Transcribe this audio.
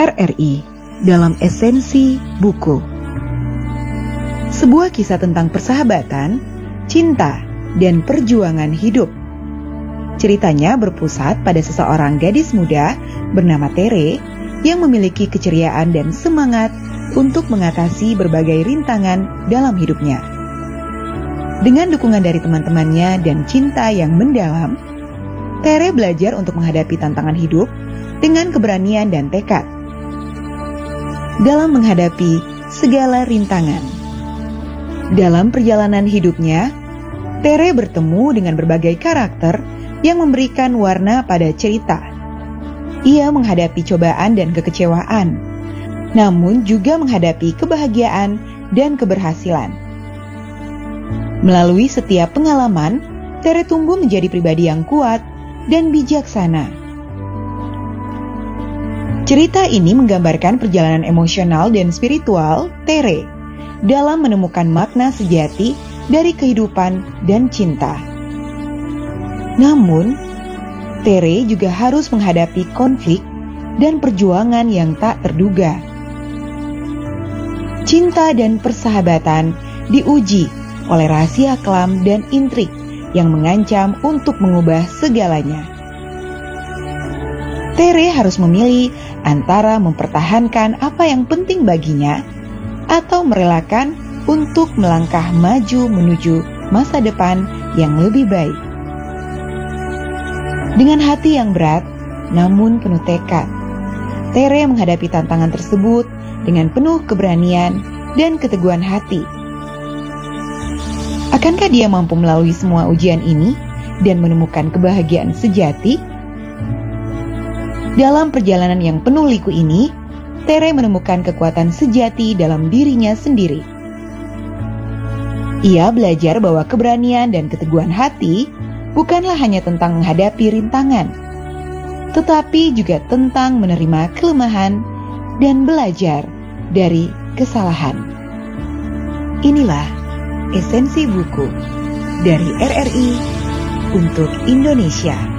RRI dalam esensi buku. Sebuah kisah tentang persahabatan, cinta, dan perjuangan hidup. Ceritanya berpusat pada seseorang gadis muda bernama Tere yang memiliki keceriaan dan semangat untuk mengatasi berbagai rintangan dalam hidupnya. Dengan dukungan dari teman-temannya dan cinta yang mendalam, Tere belajar untuk menghadapi tantangan hidup dengan keberanian dan tekad. Dalam menghadapi segala rintangan, dalam perjalanan hidupnya, Tere bertemu dengan berbagai karakter yang memberikan warna pada cerita. Ia menghadapi cobaan dan kekecewaan, namun juga menghadapi kebahagiaan dan keberhasilan. Melalui setiap pengalaman, Tere tumbuh menjadi pribadi yang kuat dan bijaksana. Cerita ini menggambarkan perjalanan emosional dan spiritual Tere dalam menemukan makna sejati dari kehidupan dan cinta. Namun, Tere juga harus menghadapi konflik dan perjuangan yang tak terduga. Cinta dan persahabatan diuji oleh rahasia kelam dan intrik yang mengancam untuk mengubah segalanya. Tere harus memilih antara mempertahankan apa yang penting baginya atau merelakan untuk melangkah maju menuju masa depan yang lebih baik. Dengan hati yang berat, namun penuh tekad, Tere menghadapi tantangan tersebut dengan penuh keberanian dan keteguhan hati. Akankah dia mampu melalui semua ujian ini dan menemukan kebahagiaan sejati? Dalam perjalanan yang penuh liku ini, Tere menemukan kekuatan sejati dalam dirinya sendiri. Ia belajar bahwa keberanian dan keteguhan hati bukanlah hanya tentang menghadapi rintangan, tetapi juga tentang menerima kelemahan dan belajar dari kesalahan. Inilah esensi buku dari RRI untuk Indonesia.